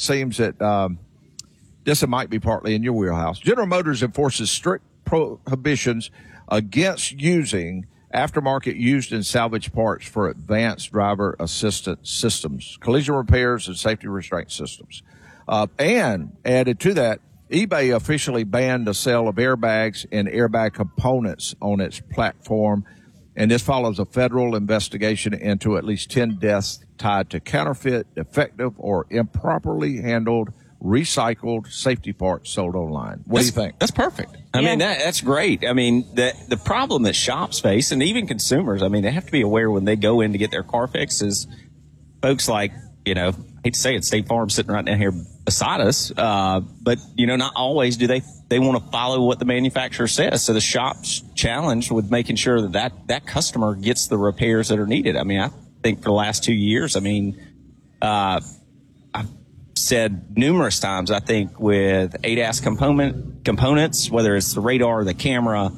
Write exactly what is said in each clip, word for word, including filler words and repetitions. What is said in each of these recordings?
seems that um, this might be partly in your wheelhouse. General Motors enforces strict prohibitions against using aftermarket used and salvage parts for advanced driver assistance systems, collision repairs, and safety restraint systems. Uh, and added to that, eBay officially banned the sale of airbags and airbag components on its platform. And this follows a federal investigation into at least ten deaths tied to counterfeit, defective, or improperly handled recycled safety parts sold online. What that's, do you think? That's perfect. I yeah. mean, that, that's great. I mean, the the problem that shops face, and even consumers, I mean, they have to be aware when they go in to get their car fixed is folks like, you know, I hate to say it, State Farm sitting right down here beside us. Uh, but, you know, not always do they, they want to follow what the manufacturer says. So the shop's challenged with making sure that, that that customer gets the repairs that are needed. I mean, I think for the last two years, I mean, uh, I've said numerous times, I think, with A D A S component components, whether it's the radar, the camera,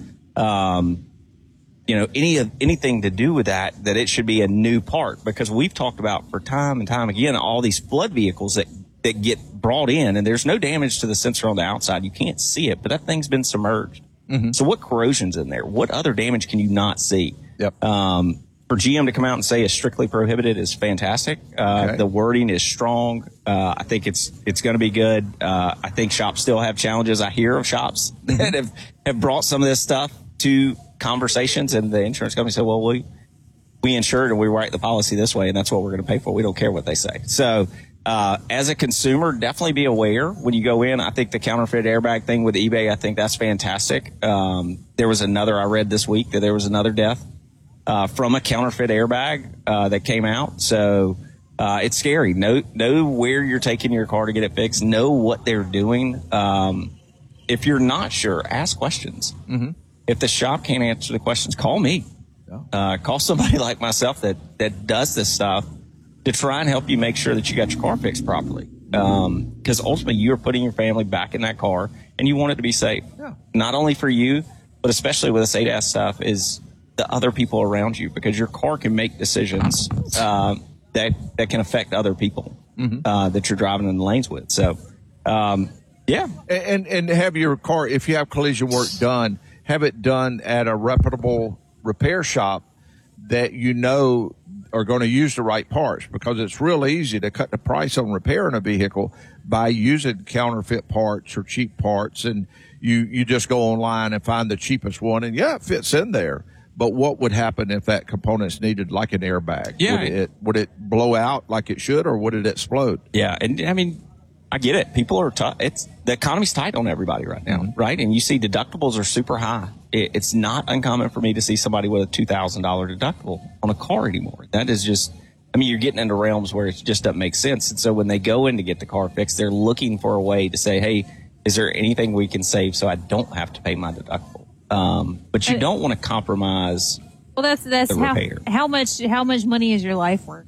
um, you know, any of anything to do with that, that it should be a new part, because we've talked about for time and time again all these flood vehicles that that get brought in, and there's no damage to the sensor on the outside. You can't see it, but that thing's been submerged. Mm-hmm. So what corrosion's in there? What other damage can you not see? Yep. Um, for G M to come out and say it's strictly prohibited is fantastic. Uh, okay. The wording is strong. Uh, I think it's it's going to be good. Uh, I think shops still have challenges. I hear of shops that have, have brought some of this stuff to conversations, and the insurance company said, well, we we insured and we write the policy this way, and that's what we're going to pay for. We don't care what they say. So uh, as a consumer, definitely be aware when you go in. I think the counterfeit airbag thing with eBay, I think that's fantastic. Um, there was another, I read this week that there was another death uh, from a counterfeit airbag uh, that came out. So uh, it's scary. Know, know where you're taking your car to get it fixed. Know what they're doing. Um, if you're not sure, ask questions. Mm-hmm. If the shop can't answer the questions, call me. Uh, call somebody like myself that, that does this stuff to try and help you make sure that you got your car fixed properly. Um, because ultimately you're putting your family back in that car and you want it to be safe. Yeah. Not only for you, but especially with this A D A S stuff, is the other people around you, because your car can make decisions uh, that, that can affect other people mm-hmm. uh, that you're driving in the lanes with. So, um, yeah. And, and have your car, if you have collision work done, have it done at a reputable repair shop that you know are going to use the right parts, because it's real easy to cut the price on repairing a vehicle by using counterfeit parts or cheap parts, and you, you just go online and find the cheapest one, and yeah, it fits in there. But what would happen if that component's needed, like an airbag? Yeah. Would it, would it blow out like it should, or would it explode? Yeah, and I mean, I get it. People are tough. It's the economy's tight on everybody right now, mm-hmm. right? And you see deductibles are super high. It, it's not uncommon for me to see somebody with a two thousand dollars deductible on a car anymore. That is just, I mean, you're getting into realms where it just doesn't make sense. And so when they go in to get the car fixed, they're looking for a way to say, hey, is there anything we can save so I don't have to pay my deductible? Um, but you don't want to compromise. Well, that's that's the how repair. how much how much money is your life worth?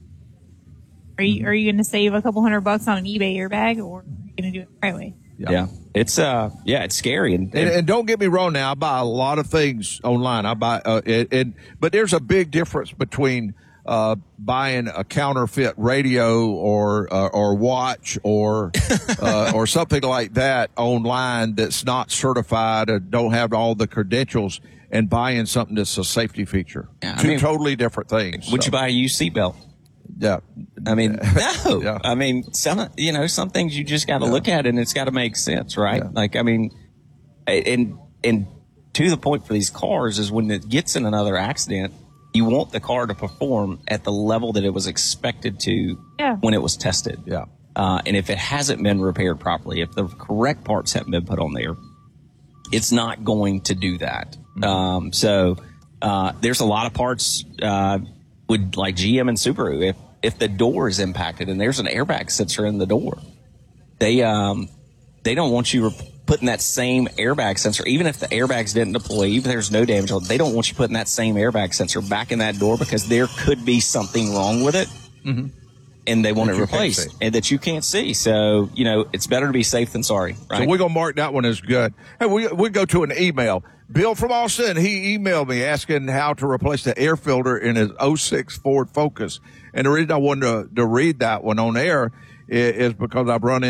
Are you are you going to save a couple hundred bucks on an eBay airbag, or are you going to do it the right way? Yeah. yeah, it's uh, yeah, it's scary. And, and, and don't get me wrong. Now, I buy a lot of things online. I buy, uh, and, and but there's a big difference between uh, buying a counterfeit radio or uh, or watch or uh, or something like that online that's not certified or don't have all the credentials, and buying something that's a safety feature. Yeah, I Two mean, totally different things. Would so. you buy a used seatbelt? Yeah. I mean, no. Yeah. I mean, some, you know, some things you just got to yeah. look at, and it's got to make sense, right? Yeah. Like, I mean, and, and to the point for these cars is when it gets in another accident, you want the car to perform at the level that it was expected to yeah. when it was tested. Yeah. Uh, and if it hasn't been repaired properly, if the correct parts haven't been put on there, it's not going to do that. Mm-hmm. Um, so, uh, there's a lot of parts, uh, with like G M and Subaru, if if the door is impacted and there's an airbag sensor in the door, they um they don't want you putting that same airbag sensor, even if the airbags didn't deploy, even if there's no damage on it, they don't want you putting that same airbag sensor back in that door, because there could be something wrong with it, mm-hmm. and they want that it replaced, and that you can't see. So, you know, it's better to be safe than sorry, right? So we're going to mark that one as good. Hey, we we go to an email. Bill from Austin, he emailed me asking how to replace the air filter in his oh six Ford Focus. And the reason I wanted to, to read that one on air is, is because I've run